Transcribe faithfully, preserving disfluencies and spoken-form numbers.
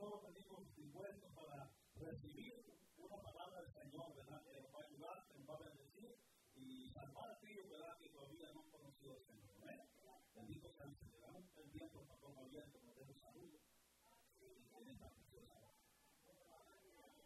todos venimos dispuestos para recibir una palabra del Señor, ¿verdad? Que nos va a ayudar, que nos va a bendecir y salvar a aquellos, ¿verdad? Que todavía no han conocido al Señor, ¿eh? Bendito sea el Señor. Damos el tiempo para todo abierto, nos demos salud.